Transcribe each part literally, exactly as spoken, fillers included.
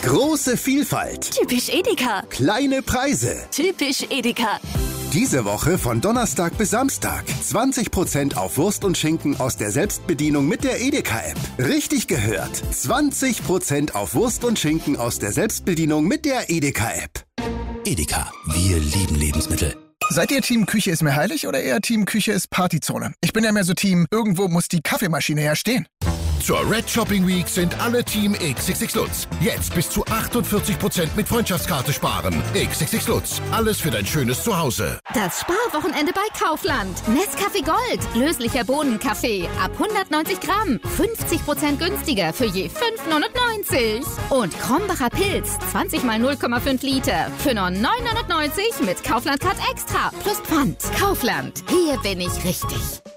Große Vielfalt. Typisch Edeka. Kleine Preise. Typisch Edeka. Diese Woche von Donnerstag bis Samstag. zwanzig Prozent auf Wurst und Schinken aus der Selbstbedienung mit der Edeka-App. Richtig gehört. zwanzig Prozent auf Wurst und Schinken aus der Selbstbedienung mit der Edeka-App. Edeka, wir lieben Lebensmittel. Seid ihr Team Küche ist mir heilig oder eher Team Küche ist Partyzone? Ich bin ja mehr so Team, irgendwo muss die Kaffeemaschine ja stehen. Zur Red Shopping Week sind alle Team X X X Lutz. Jetzt bis zu achtundvierzig Prozent mit Freundschaftskarte sparen. X X X Lutz. Alles für dein schönes Zuhause. Das Sparwochenende bei Kaufland. Nescafé Gold. Löslicher Bohnenkaffee. Ab hundertneunzig Gramm. fünfzig Prozent günstiger für je fünf neunundneunzig. Und Krombacher Pilz. zwanzig mal null Komma fünf Liter. Für nur neun neunundneunzig mit Kaufland Card Extra. Plus Pfand. Kaufland. Hier bin ich richtig.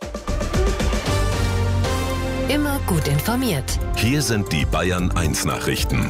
Immer gut informiert. Hier sind die Bayern eins Nachrichten.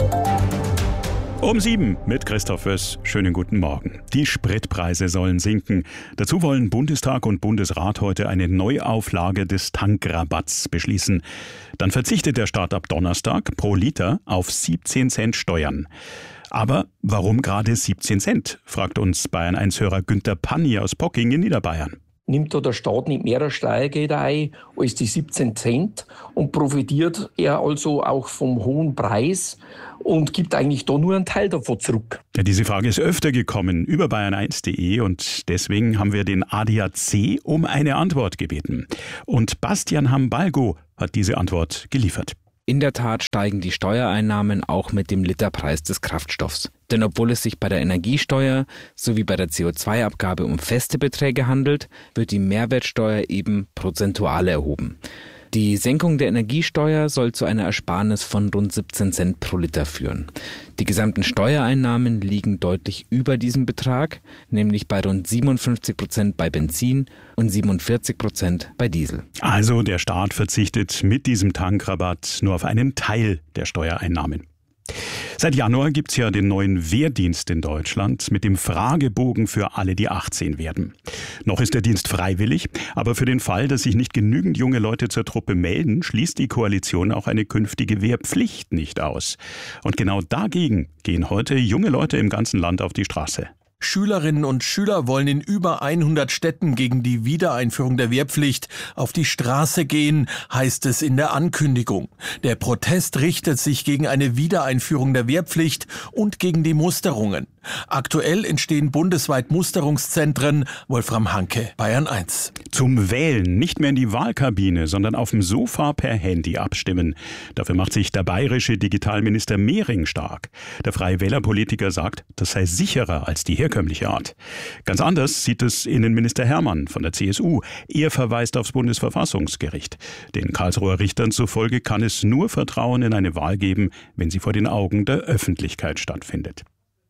Um sieben mit Christoph Wöss. Schönen guten Morgen. Die Spritpreise sollen sinken. Dazu wollen Bundestag und Bundesrat heute eine Neuauflage des Tankrabatts beschließen. Dann verzichtet der Staat ab Donnerstag pro Liter auf siebzehn Cent Steuern. Aber warum gerade siebzehn Cent, fragt uns Bayern eins Hörer Günther Panni aus Pocking in Niederbayern. Nimmt da der Staat nicht mehr Steuergelder ein als die siebzehn Cent und profitiert er also auch vom hohen Preis und gibt eigentlich da nur einen Teil davon zurück? Ja, diese Frage ist öfter gekommen über bayern eins punkt de und deswegen haben wir den A D A C um eine Antwort gebeten. Und Bastian Hambalgo hat diese Antwort geliefert. In der Tat steigen die Steuereinnahmen auch mit dem Literpreis des Kraftstoffs. Denn obwohl es sich bei der Energiesteuer sowie bei der C O zwei Abgabe um feste Beträge handelt, wird die Mehrwertsteuer eben prozentual erhoben. Die Senkung der Energiesteuer soll zu einer Ersparnis von rund siebzehn Cent pro Liter führen. Die gesamten Steuereinnahmen liegen deutlich über diesem Betrag, nämlich bei rund siebenundfünfzig Prozent bei Benzin und siebenundvierzig Prozent bei Diesel. Also der Staat verzichtet mit diesem Tankrabatt nur auf einen Teil der Steuereinnahmen. Seit Januar gibt's ja den neuen Wehrdienst in Deutschland mit dem Fragebogen für alle, die achtzehn werden. Noch ist der Dienst freiwillig, aber für den Fall, dass sich nicht genügend junge Leute zur Truppe melden, schließt die Koalition auch eine künftige Wehrpflicht nicht aus. Und genau dagegen gehen heute junge Leute im ganzen Land auf die Straße. Schülerinnen und Schüler wollen in über hundert Städten gegen die Wiedereinführung der Wehrpflicht auf die Straße gehen, heißt es in der Ankündigung. Der Protest richtet sich gegen eine Wiedereinführung der Wehrpflicht und gegen die Musterungen. Aktuell entstehen bundesweit Musterungszentren. Wolfram Hanke, Bayern eins. Zum Wählen nicht mehr in die Wahlkabine, sondern auf dem Sofa per Handy abstimmen. Dafür macht sich der bayerische Digitalminister Mehring stark. Der Freie Wähler-Politiker sagt, das sei sicherer als die herkömmliche Art. Ganz anders sieht es Innenminister Hermann von der C S U. Er verweist aufs Bundesverfassungsgericht. Den Karlsruher Richtern zufolge kann es nur Vertrauen in eine Wahl geben, wenn sie vor den Augen der Öffentlichkeit stattfindet.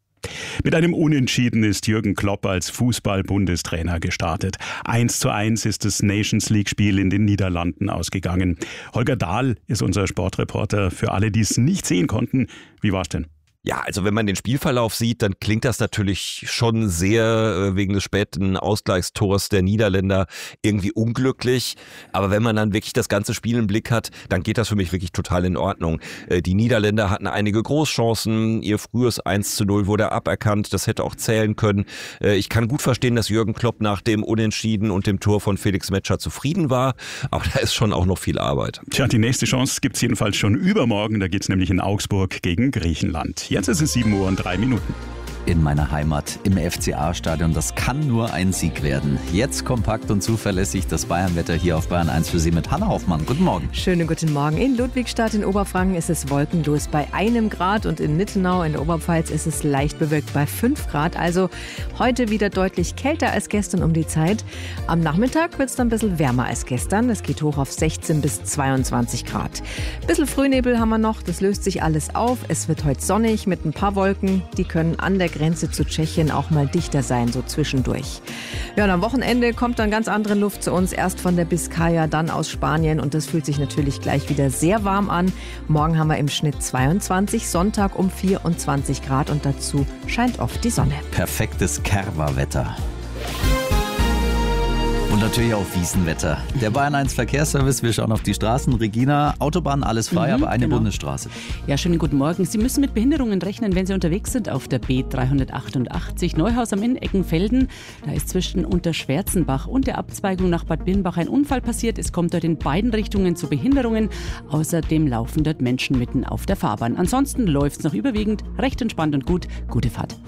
Mit einem Unentschieden ist Jürgen Klopp als Fußball-Bundestrainer gestartet. eins zu eins ist das Nations-League-Spiel in den Niederlanden ausgegangen. Holger Dahl ist unser Sportreporter. Für alle, die es nicht sehen konnten, wie war's denn? Ja, also wenn man den Spielverlauf sieht, dann klingt das natürlich schon sehr äh, wegen des späten Ausgleichstors der Niederländer irgendwie unglücklich. Aber wenn man dann wirklich das ganze Spiel im Blick hat, dann geht das für mich wirklich total in Ordnung. Äh, die Niederländer hatten einige Großchancen. Ihr frühes eins zu null wurde aberkannt. Das hätte auch zählen können. Äh, ich kann gut verstehen, dass Jürgen Klopp nach dem Unentschieden und dem Tor von Felix Metscher zufrieden war. Aber da ist schon auch noch viel Arbeit. Tja, die nächste Chance gibt's jedenfalls schon übermorgen. Da geht's nämlich in Augsburg gegen Griechenland. Jetzt ist es sieben Uhr und drei Minuten. In meiner Heimat, im F C A-Stadion. Das kann nur ein Sieg werden. Jetzt kompakt und zuverlässig das Bayernwetter hier auf Bayern eins für Sie mit Hanna Hoffmann. Guten Morgen. Schönen guten Morgen. In Ludwigstadt in Oberfranken ist es wolkenlos bei einem Grad und in Nittenau in der Oberpfalz ist es leicht bewölkt bei fünf Grad. Also heute wieder deutlich kälter als gestern um die Zeit. Am Nachmittag wird es dann ein bisschen wärmer als gestern. Es geht hoch auf sechzehn bis zweiundzwanzig Grad. Ein bisschen Frühnebel haben wir noch. Das löst sich alles auf. Es wird heute sonnig mit ein paar Wolken. Die können an der Grenze zu Tschechien auch mal dichter sein, so zwischendurch. Ja, und am Wochenende kommt dann ganz andere Luft zu uns, erst von der Biskaya, dann aus Spanien und das fühlt sich natürlich gleich wieder sehr warm an. Morgen haben wir im Schnitt zweiundzwanzig, Sonntag um vierundzwanzig Grad und dazu scheint oft die Sonne. Perfektes Kerwa-Wetter. Und natürlich auch Wiesenwetter. Der Bayern eins Verkehrsservice, wir schauen auf die Straßen. Regina, Autobahn, alles frei, mhm, aber eine genau. Bundesstraße. Ja, schönen guten Morgen. Sie müssen mit Behinderungen rechnen, wenn Sie unterwegs sind auf der B dreihundertachtundachtzig Neuhaus am Inn, Eckenfelden. Da ist zwischen Unterschwärzenbach und der Abzweigung nach Bad Birnbach ein Unfall passiert. Es kommt dort in beiden Richtungen zu Behinderungen. Außerdem laufen dort Menschen mitten auf der Fahrbahn. Ansonsten läuft es noch überwiegend recht entspannt und gut. Gute Fahrt.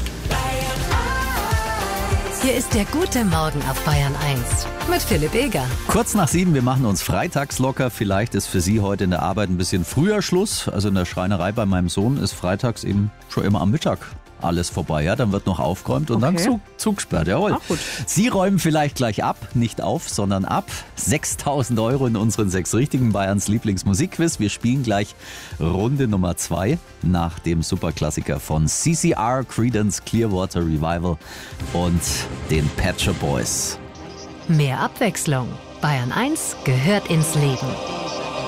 Hier ist der gute Morgen auf Bayern eins mit Philipp Eger. Kurz nach sieben, wir machen uns freitags locker. Vielleicht ist für Sie heute in der Arbeit ein bisschen früher Schluss. Also in der Schreinerei bei meinem Sohn ist freitags eben schon immer am Mittag alles vorbei. Ja, dann wird noch aufgeräumt und okay. dann Zug, Zug gesperrt. Jawohl. Ach, gut. Sie räumen vielleicht gleich ab, nicht auf, sondern ab. sechstausend Euro in unseren sechs richtigen Bayerns Lieblingsmusikquiz. Wir spielen gleich Runde Nummer zwei nach dem Superklassiker von C C R, Creedence Clearwater Revival und den Pet Shop Boys. Mehr Abwechslung. Bayern eins gehört ins Leben.